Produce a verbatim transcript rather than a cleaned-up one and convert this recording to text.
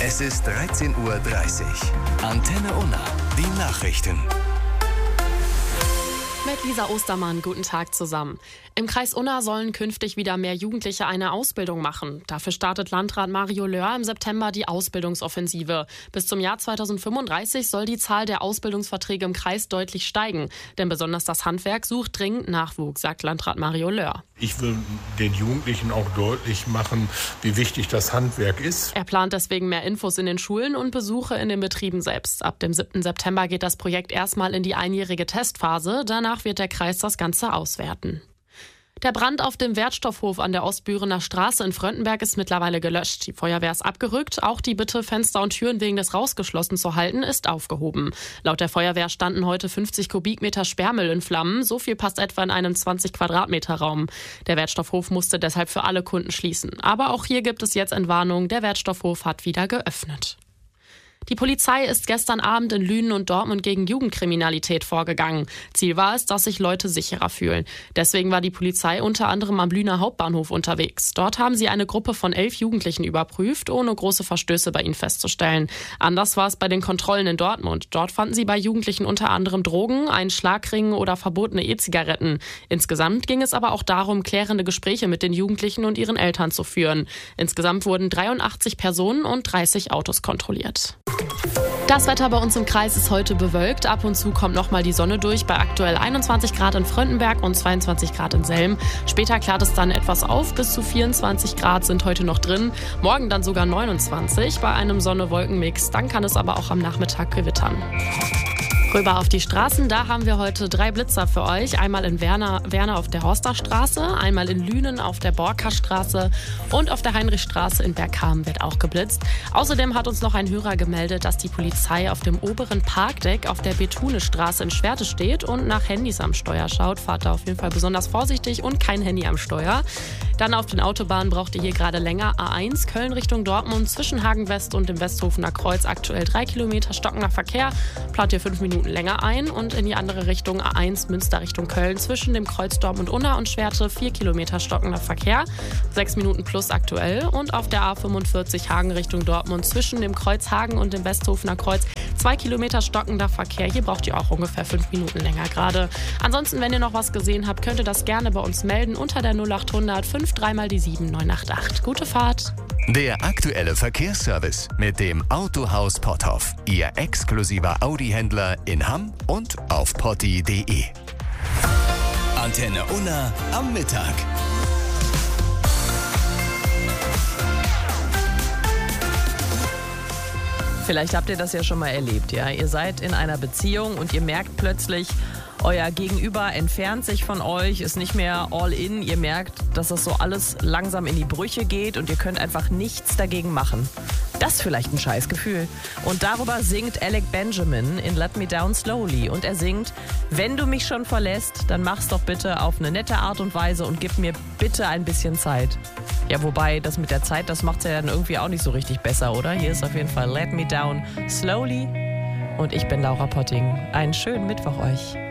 Es ist dreizehn Uhr dreißig. Antenne Unna, die Nachrichten. Mit Lisa Ostermann, guten Tag zusammen. Im Kreis Unna sollen künftig wieder mehr Jugendliche eine Ausbildung machen. Dafür startet Landrat Mario Löhr im September die Ausbildungsoffensive. Bis zum Jahr zweitausendfünfunddreißig soll die Zahl der Ausbildungsverträge im Kreis deutlich steigen. Denn besonders das Handwerk sucht dringend Nachwuchs, sagt Landrat Mario Löhr. Ich will den Jugendlichen auch deutlich machen, wie wichtig das Handwerk ist. Er plant deswegen mehr Infos in den Schulen und Besuche in den Betrieben selbst. Ab dem siebten September geht das Projekt erstmal in die einjährige Testphase. Danach wird der Kreis das Ganze auswerten. Der Brand auf dem Wertstoffhof an der Ostbürener Straße in Fröndenberg ist mittlerweile gelöscht. Die Feuerwehr ist abgerückt. Auch die Bitte, Fenster und Türen wegen des Rauchs geschlossen zu halten, ist aufgehoben. Laut der Feuerwehr standen heute fünfzig Kubikmeter Sperrmüll in Flammen. So viel passt etwa in einen zwanzig Quadratmeter Raum. Der Wertstoffhof musste deshalb für alle Kunden schließen. Aber auch hier gibt es jetzt Entwarnung. Der Wertstoffhof hat wieder geöffnet. Die Polizei ist gestern Abend in Lünen und Dortmund gegen Jugendkriminalität vorgegangen. Ziel war es, dass sich Leute sicherer fühlen. Deswegen war die Polizei unter anderem am Lüner Hauptbahnhof unterwegs. Dort haben sie eine Gruppe von elf Jugendlichen überprüft, ohne große Verstöße bei ihnen festzustellen. Anders war es bei den Kontrollen in Dortmund. Dort fanden sie bei Jugendlichen unter anderem Drogen, einen Schlagring oder verbotene E-Zigaretten. Insgesamt ging es aber auch darum, klärende Gespräche mit den Jugendlichen und ihren Eltern zu führen. Insgesamt wurden dreiundachtzig Personen und dreißig Autos kontrolliert. Das Wetter bei uns im Kreis ist heute bewölkt. Ab und zu kommt nochmal die Sonne durch bei aktuell einundzwanzig Grad in Fröndenberg und zweiundzwanzig Grad in Selm. Später klart es dann etwas auf. Bis zu vierundzwanzig Grad sind heute noch drin. Morgen dann sogar neunundzwanzig bei einem Sonne-Wolken-Mix. Dann kann es aber auch am Nachmittag gewittern. Rüber auf die Straßen, da haben wir heute drei Blitzer für euch. Einmal in Werner, Werner auf der Horsterstraße, einmal in Lünen auf der Borkerstraße und auf der Heinrichstraße in Bergkamen wird auch geblitzt. Außerdem hat uns noch ein Hörer gemeldet, dass die Polizei auf dem oberen Parkdeck auf der Bethune-Straße in Schwerte steht und nach Handys am Steuer schaut. Fahrt da auf jeden Fall besonders vorsichtig und kein Handy am Steuer. Dann auf den Autobahnen braucht ihr hier gerade länger. A eins Köln Richtung Dortmund zwischen Hagen West und dem Westhofener Kreuz aktuell drei Kilometer stockender Verkehr. Plant ihr fünf Minuten länger ein und in die andere Richtung A eins Münster Richtung Köln zwischen dem Kreuz Dortmund-Unna und Schwerte vier Kilometer stockender Verkehr, sechs Minuten plus aktuell und auf der A fünfundvierzig Hagen Richtung Dortmund zwischen dem Kreuz Hagen und dem Westhofener Kreuz zwei Kilometer stockender Verkehr. Hier braucht ihr auch ungefähr fünf Minuten länger gerade. Ansonsten, wenn ihr noch was gesehen habt, könnt ihr das gerne bei uns melden unter der null achthundert fünf drei mal die sieben neun acht acht. Gute Fahrt! Der aktuelle Verkehrsservice mit dem Autohaus Potthoff. Ihr exklusiver Audi-Händler in Hamm und auf potti punkt de. Antenne Unna am Mittag. Vielleicht habt ihr das ja schon mal erlebt, ja. Ihr seid in einer Beziehung und ihr merkt plötzlich, euer Gegenüber entfernt sich von euch, ist nicht mehr all in. Ihr merkt, dass das so alles langsam in die Brüche geht und ihr könnt einfach nichts dagegen machen. Das ist vielleicht ein Scheißgefühl. Und darüber singt Alec Benjamin in Let Me Down Slowly. Und er singt, wenn du mich schon verlässt, dann mach's doch bitte auf eine nette Art und Weise und gib mir bitte ein bisschen Zeit. Ja, wobei, das mit der Zeit, das macht's ja dann irgendwie auch nicht so richtig besser, oder? Hier ist auf jeden Fall Let Me Down Slowly. Und ich bin Laura Potting. Einen schönen Mittwoch euch.